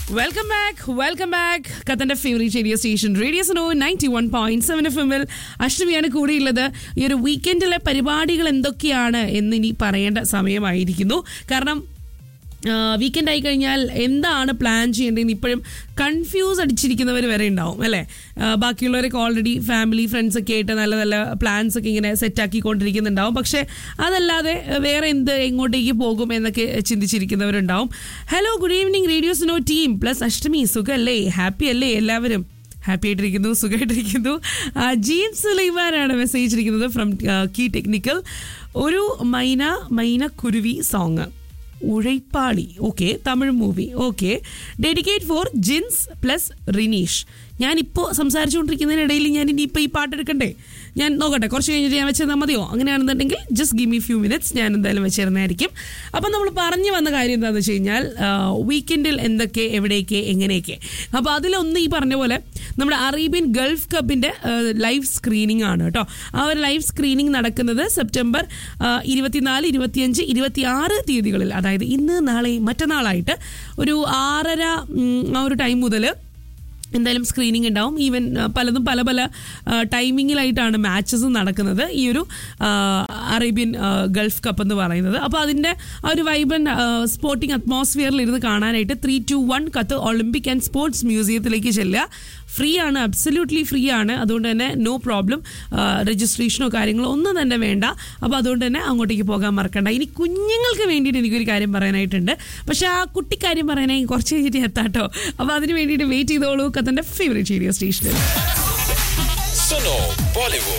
Welcome back ഖത്തറിന്റെ favourite radio station radio Suno 91.7 FM അഷ്ടമിയാണ് കൂടിയുള്ളത്. ഈ ഒരു വീക്കെൻഡിലെ പരിപാടികൾ എന്തൊക്കെയാണ് എന്ന് ഇനി പറയേണ്ട സമയമായിരിക്കുന്നു. കാരണം വീക്കെൻഡ് ആയി കഴിഞ്ഞാൽ എന്താണ് പ്ലാൻ ചെയ്യേണ്ടതെന്ന് ഇപ്പോഴും കൺഫ്യൂസ് അടിച്ചിരിക്കുന്നവർ വരെ ഉണ്ടാവും അല്ലേ. ബാക്കിയുള്ളവരൊക്കെ ഓൾറെഡി ഫാമിലി ഫ്രണ്ട്സ് ഒക്കെ ആയിട്ട് നല്ല നല്ല പ്ലാൻസ് ഒക്കെ ഇങ്ങനെ സെറ്റാക്കിക്കൊണ്ടിരിക്കുന്നുണ്ടാവും. പക്ഷേ അതല്ലാതെ വേറെ എങ്ങോട്ടേക്ക് പോകും എന്നൊക്കെ ചിന്തിച്ചിരിക്കുന്നവരുണ്ടാവും. Hello, good evening radio Suno team plus അഷ്ടമി, സുഖല്ലേ? ഹാപ്പി അല്ലേ എല്ലാവരും? ഹാപ്പി ആയിട്ടിരിക്കുന്നു, സുഖമായിട്ടിരിക്കുന്നു. ജീൻ സുലൈമാനാണ് മെസ്സേജ് ഇരിക്കുന്നത് ഫ്രം കീ ടെക്നിക്കൽ. ഒരു മൈന കുരുവി song, ഉഴൈപ്പാളി, okay, Tamil movie, okay, dedicate four Jins plus Rineesh. ഞാനിപ്പോൾ സംസാരിച്ചുകൊണ്ടിരിക്കുന്നതിനിടയിൽ ഞാൻ ഇനിയിപ്പോൾ ഈ പാട്ടെടുക്കണ്ടേ? ഞാൻ നോക്കട്ടെ, കുറച്ച് കഴിഞ്ഞിട്ട് ഞാൻ വെച്ചിരുന്നാൽ മതിയോ? അങ്ങനെയാണെന്നുണ്ടെങ്കിൽ just give me few minutes, ഞാൻ എന്തായാലും വെച്ചിരുന്നതായിരിക്കും. അപ്പം നമ്മൾ പറഞ്ഞു വന്ന കാര്യം എന്താണെന്ന് വെച്ച് കഴിഞ്ഞാൽ വീക്കെൻഡിൽ എന്തൊക്കെ, എവിടെയൊക്കെ, എങ്ങനെയൊക്കെ. അപ്പോൾ അതിലൊന്ന് ഈ പറഞ്ഞ പോലെ നമ്മുടെ അറേബ്യൻ ഗൾഫ് കപ്പിൻ്റെ ലൈവ് സ്ക്രീനിങ് ആണ് കേട്ടോ. ആ ഒരു ലൈവ് സ്ക്രീനിങ് നടക്കുന്നത് സെപ്റ്റംബർ 24, 25, 26 തീയതികളിൽ, അതായത് ഇന്ന്, നാളെ, മറ്റന്നാളായിട്ട് ഒരു 6:30 ആ ഒരു ടൈം മുതൽ എന്തായാലും സ്ക്രീനിങ് ഉണ്ടാവും. ഈവൻ പലതും പല പല ടൈമിങ്ങിലായിട്ടാണ് മാച്ചസ് നടക്കുന്നത് ഈ ഒരു അറേബ്യൻ ഗൾഫ് കപ്പ് എന്ന് പറയുന്നത്. അപ്പോൾ അതിൻ്റെ ആ ഒരു വൈബ്രന്റ് സ്പോർട്ടിംഗ് അറ്റ്മോസ്ഫിയറിൽ ഇരുന്ന് കാണാനായിട്ട് 321 ഖത്തർ ഒളിമ്പിക് ആൻഡ് സ്പോർട്സ് മ്യൂസിയത്തിലേക്ക് ചെല്ലുക. ഫ്രീ ആണ്, അബ്സല്യൂട്ട്ലി ഫ്രീ ആണ്. അതുകൊണ്ട് തന്നെ നോ പ്രോബ്ലം, രജിസ്ട്രേഷനോ കാര്യങ്ങളോ ഒന്നും തന്നെ വേണ്ട. അപ്പോൾ അതുകൊണ്ട് തന്നെ അങ്ങോട്ടേക്ക് പോകാൻ മറക്കണ്ട. ഇനി കുഞ്ഞുങ്ങൾക്ക് വേണ്ടിയിട്ട് എനിക്കൊരു കാര്യം പറയാനായിട്ടുണ്ട്. പക്ഷേ ആ കുട്ടിക്കാര്യം പറയാനായി കുറച്ച് കഴിഞ്ഞിട്ട് എത്താട്ടോ. അപ്പോൾ അതിന് വേണ്ടിയിട്ട് വെയിറ്റ് ചെയ്തോളൂ ഖത്തറിന്റെ ഫേവറേറ്റ് റേഡിയോ സ്റ്റേഷനിൽ.